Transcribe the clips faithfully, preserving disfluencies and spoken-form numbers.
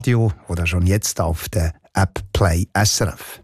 Radio oder schon jetzt auf der App Play S R F.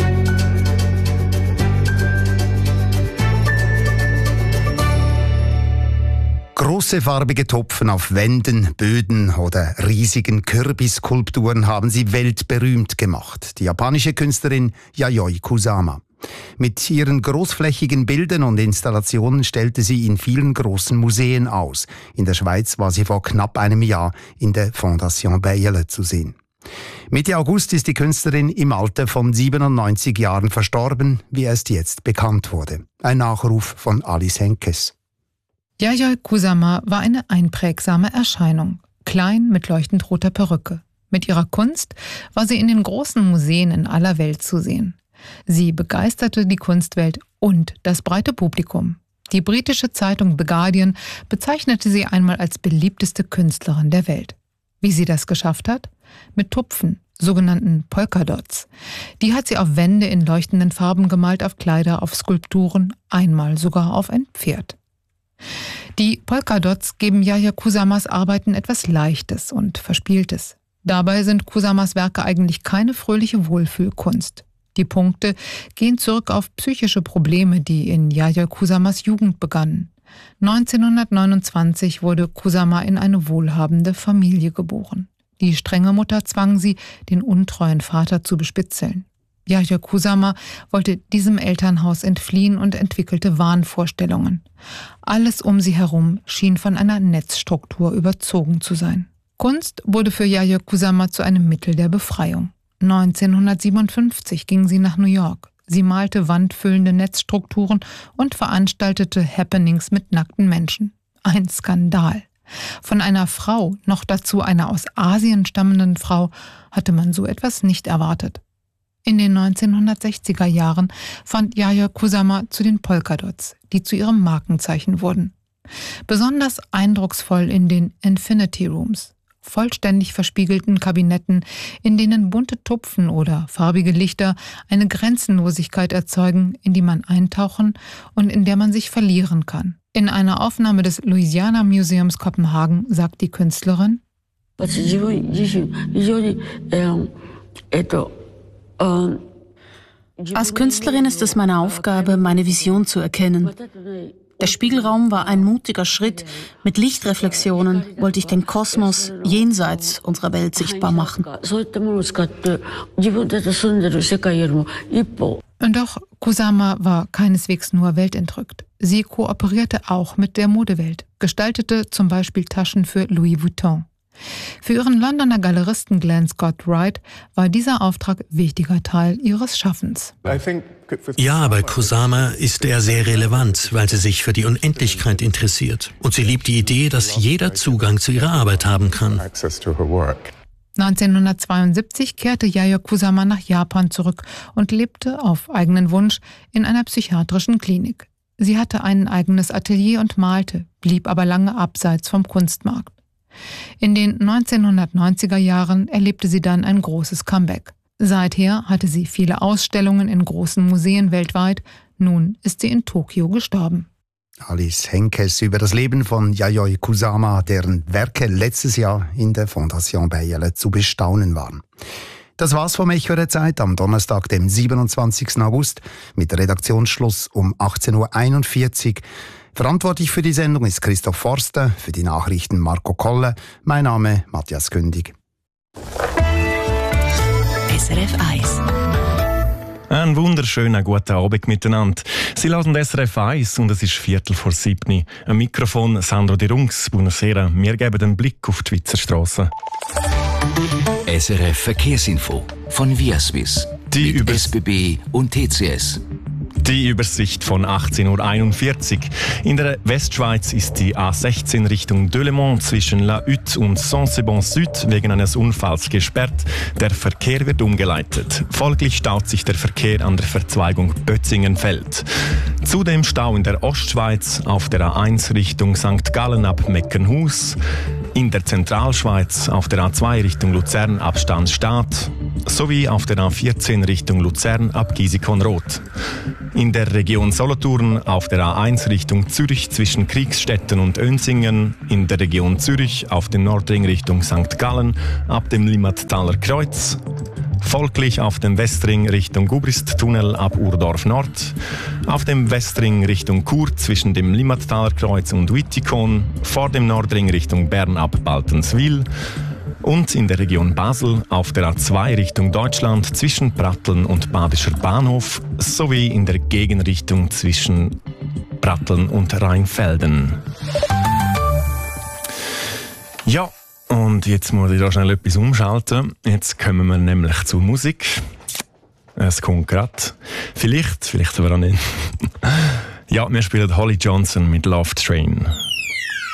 Große farbige Topfen auf Wänden, Böden oder riesigen Kürbisskulpturen haben sie weltberühmt gemacht. Die japanische Künstlerin Yayoi Kusama. Mit ihren großflächigen Bildern und Installationen stellte sie in vielen großen Museen aus. In der Schweiz war sie vor knapp einem Jahr in der Fondation Bayerle zu sehen. Mitte August ist die Künstlerin im Alter von siebenundneunzig Jahren verstorben, wie erst jetzt bekannt wurde. Ein Nachruf von Alice Henkes. Yayoi Kusama war eine einprägsame Erscheinung, klein mit leuchtend roter Perücke. Mit ihrer Kunst war sie in den großen Museen in aller Welt zu sehen. Sie begeisterte die Kunstwelt und das breite Publikum. Die britische Zeitung The Guardian bezeichnete sie einmal als beliebteste Künstlerin der Welt. Wie sie das geschafft hat? Mit Tupfen, sogenannten Polkadots. Die hat sie auf Wände in leuchtenden Farben gemalt, auf Kleider, auf Skulpturen, einmal sogar auf ein Pferd. Die Polkadots geben Yayoi Kusamas Arbeiten etwas Leichtes und Verspieltes. Dabei sind Kusamas Werke eigentlich keine fröhliche Wohlfühlkunst. Die Punkte gehen zurück auf psychische Probleme, die in Yayoi Kusamas Jugend begannen. neunzehnhundertneunundzwanzig wurde Kusama in eine wohlhabende Familie geboren. Die strenge Mutter zwang sie, den untreuen Vater zu bespitzeln. Yayoi Kusama wollte diesem Elternhaus entfliehen und entwickelte Wahnvorstellungen. Alles um sie herum schien von einer Netzstruktur überzogen zu sein. Kunst wurde für Yayoi Kusama zu einem Mittel der Befreiung. neunzehnhundertsiebenundfünfzig ging sie nach New York. Sie malte wandfüllende Netzstrukturen und veranstaltete Happenings mit nackten Menschen. Ein Skandal. Von einer Frau, noch dazu einer aus Asien stammenden Frau, hatte man so etwas nicht erwartet. In den neunzehnhundertsechziger Jahren fand Yayoi Kusama zu den Polkadots, die zu ihrem Markenzeichen wurden. Besonders eindrucksvoll in den Infinity Rooms, vollständig verspiegelten Kabinetten, in denen bunte Tupfen oder farbige Lichter eine Grenzenlosigkeit erzeugen, in die man eintauchen und in der man sich verlieren kann. In einer Aufnahme des Louisiana Museums Kopenhagen sagt die Künstlerin: Als Künstlerin ist es meine Aufgabe, meine Vision zu erkennen. Der Spiegelraum war ein mutiger Schritt. Mit Lichtreflexionen wollte ich den Kosmos jenseits unserer Welt sichtbar machen. Und doch, Kusama war keineswegs nur weltentrückt. Sie kooperierte auch mit der Modewelt, gestaltete zum Beispiel Taschen für Louis Vuitton. Für ihren Londoner Galeristen Glenn Scott Wright war dieser Auftrag wichtiger Teil ihres Schaffens. Ja, bei Kusama ist er sehr relevant, weil sie sich für die Unendlichkeit interessiert. Und sie liebt die Idee, dass jeder Zugang zu ihrer Arbeit haben kann. neunzehnhundertzweiundsiebzig kehrte Yayoi Kusama nach Japan zurück und lebte auf eigenen Wunsch in einer psychiatrischen Klinik. Sie hatte ein eigenes Atelier und malte, blieb aber lange abseits vom Kunstmarkt. In den neunzehnhundertneunziger Jahren erlebte sie dann ein großes Comeback. Seither hatte sie viele Ausstellungen in großen Museen weltweit. Nun ist sie in Tokio gestorben. Alice Henkes über das Leben von Yayoi Kusama, deren Werke letztes Jahr in der Fondation Bayerle zu bestaunen waren. Das war's vom Echo der Zeit am Donnerstag, dem siebenundzwanzigsten August, mit Redaktionsschluss um achtzehn Uhr einundvierzig. Verantwortlich für die Sendung ist Christoph Forster, für die Nachrichten Marco Kolle. Mein Name Matthias Kündig. S R F eins. Einen wunderschönen guten Abend miteinander. Sie hören S R F eins und es ist Viertel vor sieben. Am Mikrofon Sandro Di Rungs. Buonasera. Wir geben den Blick auf die Schweizer Strassen. S R F Verkehrsinfo von Viaswiss. Die mit S B B und T C S. Die Übersicht von achtzehn Uhr einundvierzig. In der Westschweiz ist die A sechzehn Richtung Delémont zwischen La Hutte und Saint-Sebon Süd wegen eines Unfalls gesperrt. Der Verkehr wird umgeleitet. Folglich staut sich der Verkehr an der Verzweigung Bötzingenfeld. Zudem Stau in der Ostschweiz auf der A eins Richtung Sankt Gallen ab Meckenhus. In der Zentralschweiz auf der A zwei Richtung Luzern ab Stanz-Stad sowie auf der A vierzehn Richtung Luzern ab Gisikon-Roth. In der Region Solothurn auf der A eins Richtung Zürich zwischen Kriegstetten und Önsingen, in der Region Zürich auf dem Nordring Richtung Sankt Gallen ab dem Limmattaler Kreuz, folglich auf dem Westring Richtung Gubrist-Tunnel ab Urdorf Nord, auf dem Westring Richtung Chur zwischen dem Limmattaler Kreuz und Wittikon, vor dem Nordring Richtung Bern ab Baltenswil und in der Region Basel auf der A zwei Richtung Deutschland zwischen Pratteln und Badischer Bahnhof sowie in der Gegenrichtung zwischen Pratteln und Rheinfelden. Ja, und jetzt muss ich da schnell etwas umschalten. Jetzt kommen wir nämlich zur Musik. Es kommt gerade. Vielleicht, vielleicht aber auch nicht. Ja, wir spielen Holly Johnson mit Love Train.